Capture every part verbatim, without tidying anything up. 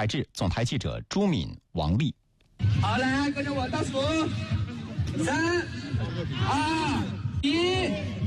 台制，总台记者朱敏、王丽。 好，来跟着我倒数，三、二、一。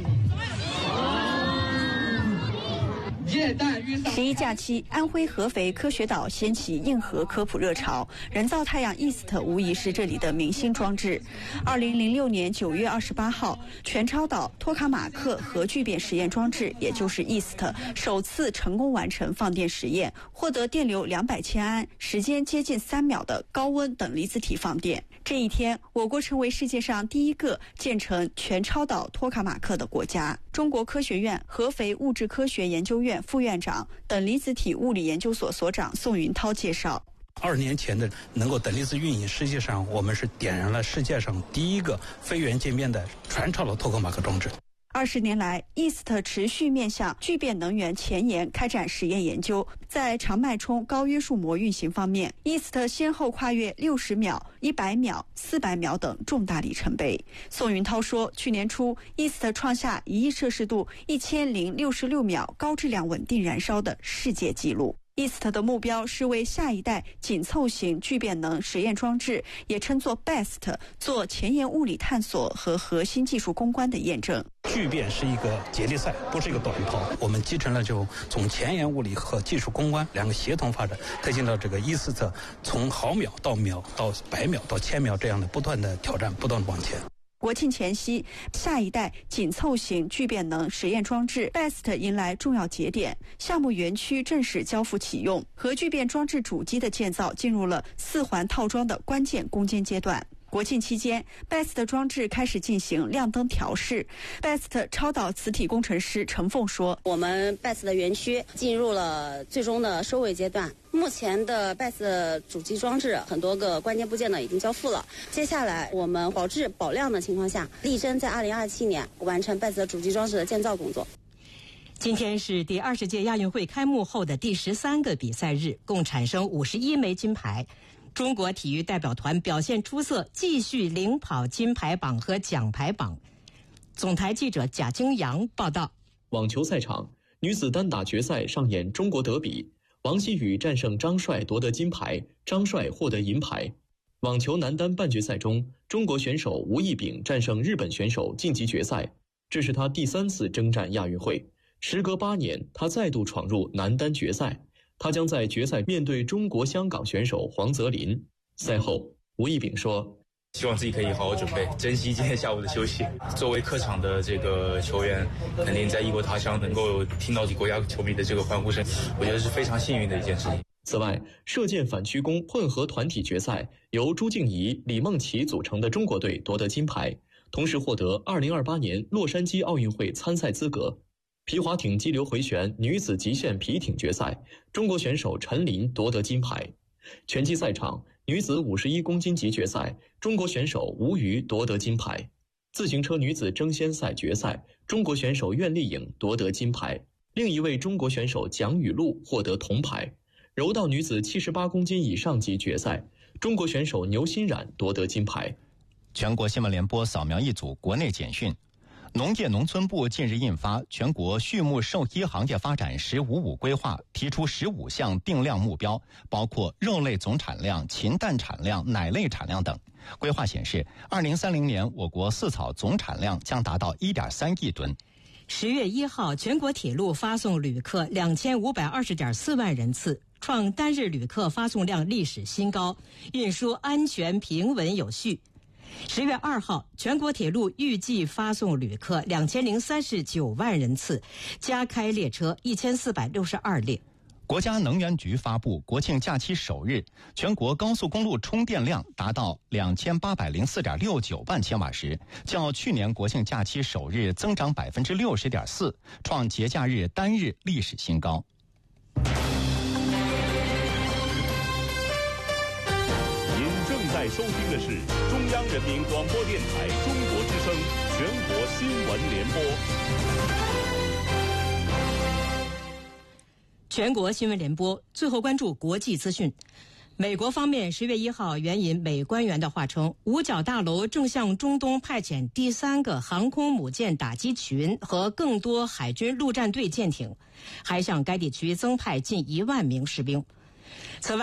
十一假期，安徽合肥科学岛掀起硬核科普热潮，人造太阳 E A S T 无疑是这里的明星装置。二零零六年九月二十八号，全超岛托卡马克核聚变实验装置，也就是 E A S T 首次成功完成放电实验，获得电流两百千安、时间接近三秒的高温等离子体放电。这一天，我国成为世界上第一个建成全超岛托卡马克的国家。中国科学院合肥物质科学研究院副院长、等离子体物理研究所所长宋云涛介绍， 二十年前的能够等离子运营，实际上我们是点燃了世界上第一个非源渐变的全超岛托卡马克装置。 二十年来 ，E A S T 持续面向聚变能源前沿开展实验研究。在长脉冲高约束膜运行方面 ，E A S T 先后跨越六十秒、一百秒、四百秒等重大里程碑。宋云涛说，去年初 ，E A S T 创下一亿摄氏度一千零六十六秒高质量稳定燃烧的世界纪录。E A S T 的目标是为下一代紧凑型聚变能实验装置，也称作 B E S T， 做前沿物理探索和核心技术攻关的验证。 聚变是一个接力赛，不是一个短跑。我们集成了就从前沿物理和技术攻关两个协同发展，推进到这个 E A S T 从毫秒到秒到百秒到千秒这样的不断的挑战，不断的往前。 国庆前夕，下一代紧凑型聚变能实验装置 B E S T 迎来重要节点，项目园区正式交付启用，核聚变装置主机的建造进入了四环套装的关键攻坚阶段。国庆期间 ，B E S T 装置开始进行亮灯调试。B E S T 超导磁体工程师陈凤说：“ 我们 B E S T 的园区进入了最终的收尾阶段。目前的 B E S T 主机装置很多个关键部件呢已经交付了。接下来我们保质保量的情况下，力争在二零二七年完成 B E S T 主机装置的建造工作。” 今天是第二十届亚运会开幕后的第十三个比赛日，共产生五十一枚金牌。中国体育代表团表现出色，继续领跑金牌榜和奖牌榜。总台记者贾京阳报道。 网球赛场，女子单打决赛上演中国德比，王希雨战胜张帅夺得金牌，张帅获得银牌。网球男单半决赛中，中国选手吴亦丙战胜日本选手晋级决赛，这是他第三次征战亚运会。时隔八年，他再度闯入男单决赛。他将在决赛面对中国香港选手黄泽林。赛后，吴亦丙说：“ 希望自己可以好好准备，珍惜今天下午的休息。作为客场的这个球员，肯定在异国他乡能够听到国家球迷的这个欢呼声，我觉得是非常幸运的一件事情。” 此外，射箭反曲弓混合团体决赛，由朱静怡、李梦琪组成的中国队夺得金牌，同时获得二零二八年洛杉矶奥运会参赛资格。皮划艇激流回旋女子极限皮艇决赛，中国选手陈琳夺得金牌。拳击赛场，女子五十一公斤级决赛，中国选手吴瑜夺得金牌。自行车女子争先赛决赛，中国选手苑丽颖夺得金牌，另一位中国选手蒋雨露获得铜牌。柔道女子七十八公斤以上级决赛，中国选手牛欣冉夺得金牌。 全国新闻联播扫描一组国内简讯。农业农村部近日印发《全国畜牧兽医行业发展“十五五”规划》，提出十五项定量目标，包括肉类总产量、禽蛋产量、奶类产量等。规划显示，二零三零年我国饲草总产量将达到一点三亿吨。 十月一号，全国铁路发送旅客两千五百二十点四万人次，创单日旅客发送量历史新高，运输安全平稳有序。十月二号，全国铁路预计发送旅客两千零三十九万人次，加开列车一千四百六十二列。 国家能源局发布，国庆假期首日，全国高速公路充电量达到两千八百零四点六九万千瓦时，较去年国庆假期首日增长百分之六十点四，创节假日单日历史新高。 在收听的是中央人民广播电台中国之声全国新闻联播。 全国新闻联播，最后关注国际资讯。美国方面十月一号援引美官员的话称，五角大楼正向中东派遣第三个航空母舰打击群和更多海军陆战队舰艇，还向该地区增派近一万名士兵。此外，